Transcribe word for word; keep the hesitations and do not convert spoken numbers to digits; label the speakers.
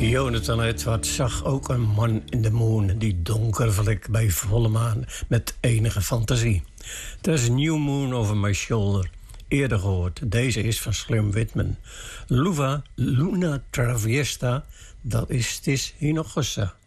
Speaker 1: Jonathan Edwards zag ook een man in de moon, die donkere vlek bij volle maan, met enige fantasie. There's a new moon over my shoulder. Eerder gehoord, deze is van Slim Whitman. Luva Luna Traviesta, dat is Tis Hinojosa.